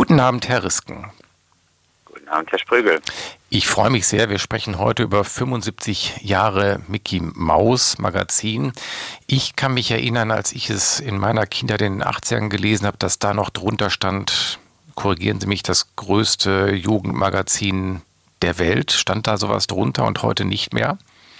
Guten Abend, Herr Risken. Guten Abend, Herr Sprögel. Ich freue mich sehr. Wir sprechen heute über 75 Jahre Mickey Maus Magazin. Ich kann mich erinnern, als ich es in meiner Kindheit in den 80ern gelesen habe, dass da noch drunter stand, korrigieren Sie mich, das größte Jugendmagazin der Welt. Stand da sowas drunter und heute nicht mehr?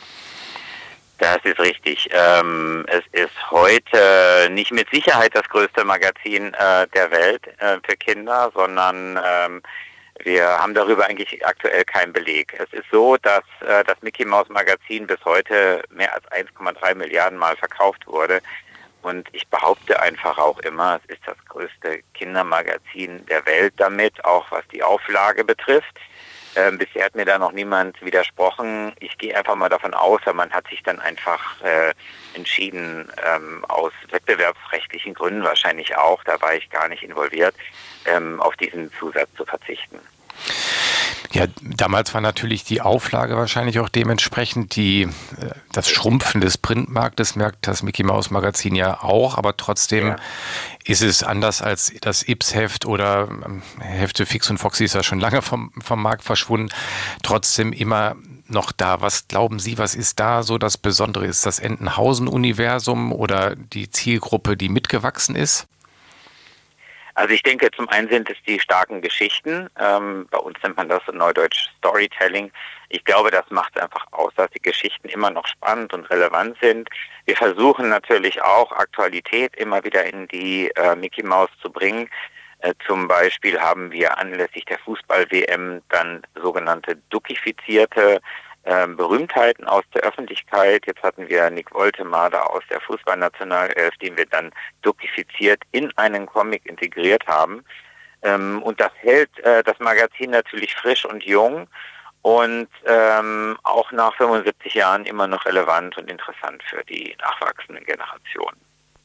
Das ist richtig. Es ist heute nicht mit Sicherheit das größte Magazin der Welt für Kinder, sondern wir haben darüber eigentlich aktuell keinen Beleg. Es ist so, dass das Mickey Maus Magazin bis heute mehr als 1,3 Milliarden Mal verkauft wurde. Und ich behaupte einfach auch immer, es ist das größte Kindermagazin der Welt damit, auch was die Auflage betrifft. Bisher hat mir da noch niemand widersprochen. Ich gehe einfach mal davon aus, man hat sich dann einfach entschieden, aus wettbewerbsrechtlichen Gründen wahrscheinlich auch, da war ich gar nicht involviert, auf diesen Zusatz zu verzichten. Ja, damals war natürlich die Auflage wahrscheinlich auch dementsprechend, das Schrumpfen des Printmarktes merkt das Mickey Maus Magazin ja auch, aber trotzdem ist es anders als das Ips-Heft oder Hefte Fix und Foxy ist ja schon lange vom Markt verschwunden, trotzdem immer noch da. Was glauben Sie, was ist da so das Besondere? Ist das Entenhausen-Universum oder die Zielgruppe, die mitgewachsen ist? Also ich denke, zum einen sind es die starken Geschichten. Bei uns nennt man das in Neudeutsch Storytelling. Ich glaube, das macht es einfach aus, dass die Geschichten immer noch spannend und relevant sind. Wir versuchen natürlich auch, Aktualität immer wieder in die Mickey Maus zu bringen. Zum Beispiel haben wir anlässlich der Fußball-WM dann sogenannte duckifizierte Berühmtheiten aus der Öffentlichkeit. Jetzt hatten wir Nick Woltemade aus der Fußballnationalelf, den wir dann duckifiziert in einen Comic integriert haben. Und das hält das Magazin natürlich frisch und jung und auch nach 75 Jahren immer noch relevant und interessant für die nachwachsenden Generationen.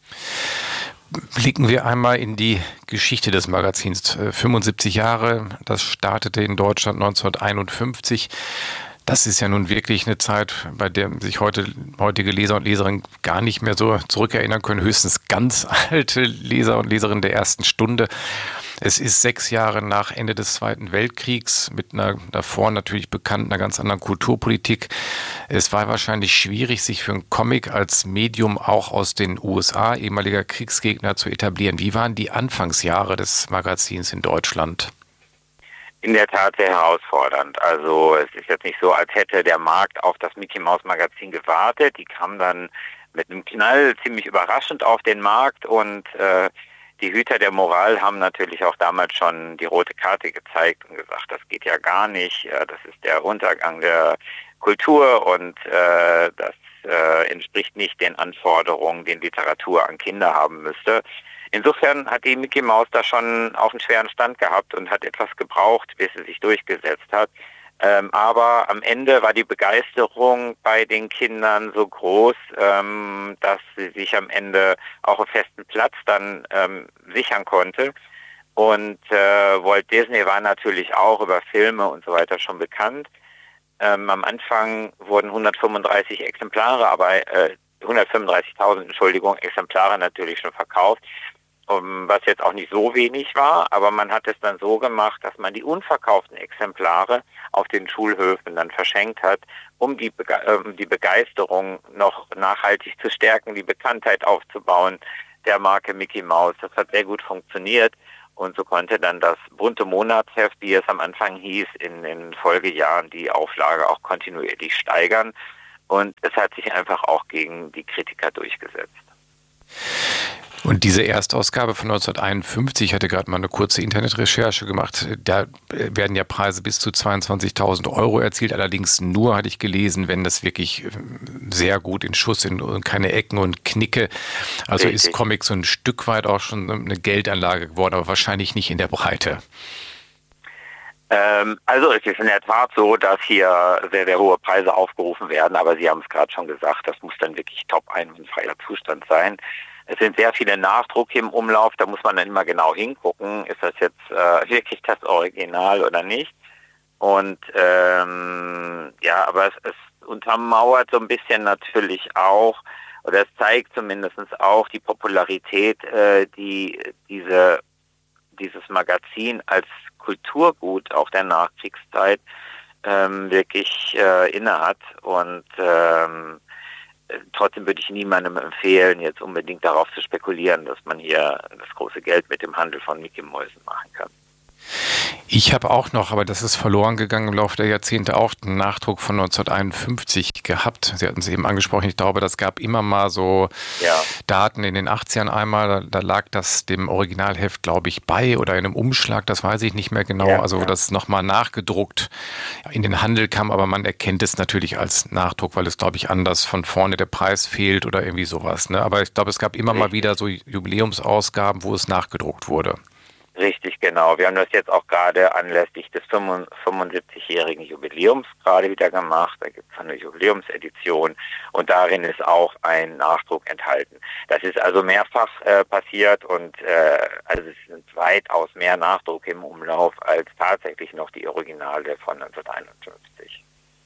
Blicken wir einmal in die Geschichte des Magazins. 75 Jahre, das startete in Deutschland 1951. Das ist ja nun wirklich eine Zeit, bei der sich heutige Leser und Leserinnen gar nicht mehr so zurückerinnern können. Höchstens ganz alte Leser und Leserinnen der ersten Stunde. Es ist 6 Jahre nach Ende des Zweiten Weltkriegs mit einer davor natürlich bekannten, einer ganz anderen Kulturpolitik. Es war wahrscheinlich schwierig, sich für einen Comic als Medium auch aus den USA, ehemaliger Kriegsgegner, zu etablieren. Wie waren die Anfangsjahre des Magazins in Deutschland? In der Tat sehr herausfordernd. Also es ist jetzt nicht so, als hätte der Markt auf das Mickey Maus Magazin gewartet. Die kam dann mit einem Knall ziemlich überraschend auf den Markt und die Hüter der Moral haben natürlich auch damals schon die rote Karte gezeigt und gesagt, das geht ja gar nicht, das ist der Untergang der Kultur und das entspricht nicht den Anforderungen, die Literatur an Kinder haben müsste. Insofern hat die Mickey Maus da schon auch einen schweren Stand gehabt und hat etwas gebraucht, bis sie sich durchgesetzt hat. Aber am Ende war die Begeisterung bei den Kindern so groß, dass sie sich am Ende auch einen festen Platz dann sichern konnte. Und Walt Disney war natürlich auch über Filme und so weiter schon bekannt. Am Anfang wurden 135 Exemplare, aber 135.000 Exemplare natürlich schon verkauft. Was jetzt auch nicht so wenig war, aber man hat es dann so gemacht, dass man die unverkauften Exemplare auf den Schulhöfen dann verschenkt hat, um die Begeisterung noch nachhaltig zu stärken, die Bekanntheit aufzubauen der Marke Mickey Maus. Das hat sehr gut funktioniert und so konnte dann das bunte Monatsheft, wie es am Anfang hieß, in den Folgejahren die Auflage auch kontinuierlich steigern und es hat sich einfach auch gegen die Kritiker durchgesetzt. Und diese Erstausgabe von 1951, ich hatte gerade mal eine kurze Internetrecherche gemacht, da werden ja Preise bis zu 22.000 € erzielt, allerdings nur, hatte ich gelesen, wenn das wirklich sehr gut in Schuss sind und keine Ecken und Knicke. Also richtig. Ist Comic so ein Stück weit auch schon eine Geldanlage geworden, aber wahrscheinlich nicht in der Breite. Also es ist in der Tat so, dass hier sehr, sehr hohe Preise aufgerufen werden, aber Sie haben es gerade schon gesagt, das muss dann wirklich top einwandfreier Zustand sein. Es sind sehr viele Nachdrucke im Umlauf, da muss man dann immer genau hingucken, ist das jetzt wirklich das Original oder nicht. Und ja, aber es untermauert so ein bisschen natürlich auch, oder es zeigt zumindest auch die Popularität, die diese dieses Magazin als Kulturgut auch der Nachkriegszeit wirklich innehat. Und trotzdem würde ich niemandem empfehlen, jetzt unbedingt darauf zu spekulieren, dass man hier das große Geld mit dem Handel von Mickey-Mäusen machen kann. Ich habe auch noch, aber das ist verloren gegangen im Laufe der Jahrzehnte, auch einen Nachdruck von 1951 gehabt. Sie hatten es eben angesprochen, ich glaube, das gab immer mal so Daten in den 80ern einmal, da lag das dem Originalheft, glaube ich, bei oder in einem Umschlag, das weiß ich nicht mehr genau, also das nochmal nachgedruckt in den Handel kam, aber man erkennt es natürlich als Nachdruck, weil es, glaube ich, anders von vorne der Preis fehlt oder irgendwie sowas. Ne? Aber ich glaube, es gab immer mal wieder so Jubiläumsausgaben, wo es nachgedruckt wurde. Richtig, genau. Wir haben das jetzt auch gerade anlässlich des 75-jährigen Jubiläums gerade wieder gemacht. Da gibt es eine Jubiläumsedition und darin ist auch ein Nachdruck enthalten. Das ist also mehrfach passiert und also es sind weitaus mehr Nachdrucke im Umlauf als tatsächlich noch die Originale von 1951.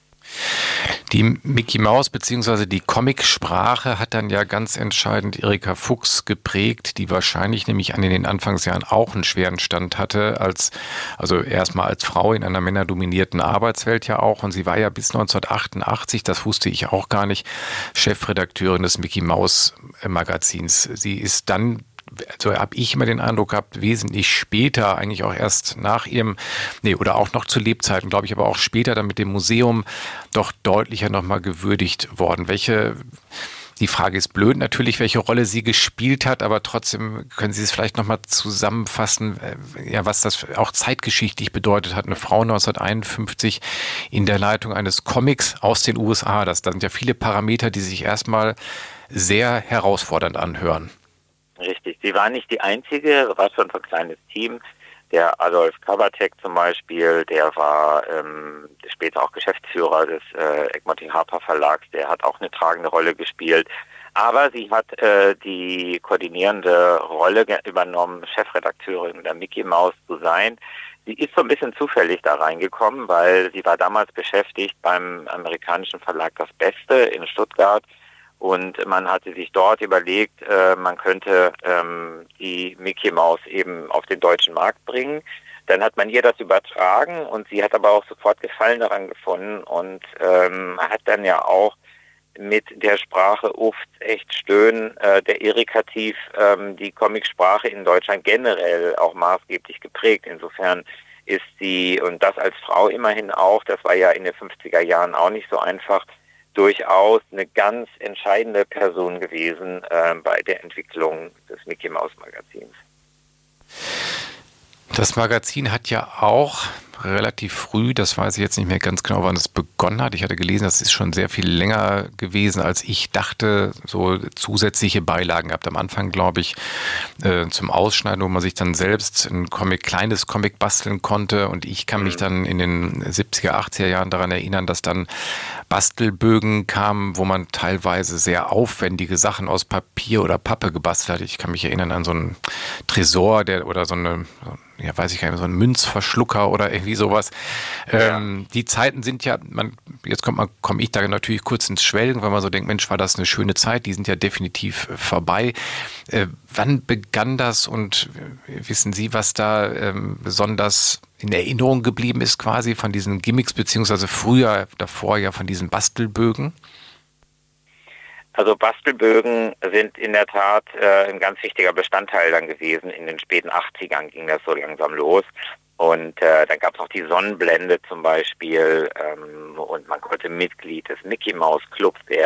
Die Mickey Maus bzw. die Comicsprache hat dann ja ganz entscheidend Erika Fuchs geprägt, die wahrscheinlich nämlich in den Anfangsjahren auch einen schweren Stand hatte, also erstmal als Frau in einer männerdominierten Arbeitswelt ja auch. Und sie war ja bis 1988, das wusste ich auch gar nicht, Chefredakteurin des Mickey Maus Magazins. Sie ist dann, so habe ich immer den Eindruck gehabt, wesentlich später, eigentlich auch erst nach ihrem, oder auch noch zu Lebzeiten, glaube ich, aber auch später dann mit dem Museum doch deutlicher nochmal gewürdigt worden. Die Frage ist blöd natürlich, welche Rolle sie gespielt hat, aber trotzdem können Sie es vielleicht nochmal zusammenfassen, was das auch zeitgeschichtlich bedeutet hat. Eine Frau 1951 in der Leitung eines Comics aus den USA. Das sind ja viele Parameter, die sich erstmal sehr herausfordernd anhören. Richtig, sie war nicht die Einzige, war schon so ein kleines Team. Der Adolf Kabatek zum Beispiel, der war später auch Geschäftsführer des Egmont Harper Verlags, der hat auch eine tragende Rolle gespielt. Aber sie hat die koordinierende Rolle übernommen, Chefredakteurin der Mickey Maus zu sein. Sie ist so ein bisschen zufällig da reingekommen, weil sie war damals beschäftigt beim amerikanischen Verlag Das Beste in Stuttgart. Und man hatte sich dort überlegt, man könnte die Mickey Maus eben auf den deutschen Markt bringen. Dann hat man ihr das übertragen und sie hat aber auch sofort Gefallen daran gefunden und hat dann ja auch mit der Sprache Uft, echt Stöhn, der Erikativ, die Comicsprache in Deutschland generell auch maßgeblich geprägt. Insofern ist sie, und das als Frau immerhin auch, das war ja in den 50er Jahren auch nicht so einfach, durchaus eine ganz entscheidende Person gewesen bei der Entwicklung des Mickey Maus Magazins. Das Magazin hat ja auch relativ früh, das weiß ich jetzt nicht mehr ganz genau, wann es begonnen hat. Ich hatte gelesen, das ist schon sehr viel länger gewesen, als ich dachte, so zusätzliche Beilagen gehabt. Am Anfang, glaube ich, zum Ausschneiden, wo man sich dann selbst ein kleines Comic basteln konnte. Und ich kann mich dann in den 70er, 80er Jahren daran erinnern, dass dann Bastelbögen kamen, wo man teilweise sehr aufwendige Sachen aus Papier oder Pappe gebastelt hat. Ich kann mich erinnern an so einen Tresor, oder so eine, ja, weiß ich gar nicht, so ein Münzverschlucker oder irgendwie sowas. Ja. Die Zeiten sind ja, jetzt komme ich da natürlich kurz ins Schwelgen, weil man so denkt, Mensch, war das eine schöne Zeit, die sind ja definitiv vorbei. Wann begann das und wissen Sie, was da besonders in Erinnerung geblieben ist quasi von diesen Gimmicks, beziehungsweise davor ja von diesen Bastelbögen? Also Bastelbögen sind in der Tat ein ganz wichtiger Bestandteil dann gewesen. In den späten 80ern ging das so langsam los. Und dann gab es auch die Sonnenblende zum Beispiel und man konnte Mitglied des Mickey Maus Clubs werden.